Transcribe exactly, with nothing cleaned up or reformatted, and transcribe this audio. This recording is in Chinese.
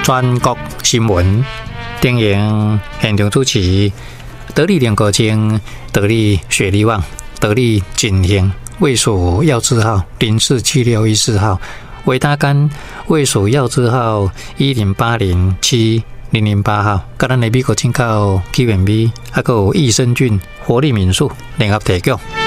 全国新闻电影现场主持，得力联国精、得力雪力旺、得力锦行、卫蜀药字号零四七六一四号、维他干卫蜀药字号一零八零七零零八号，甲咱的美国进口起源米，还有益生菌活力民宿联合提供。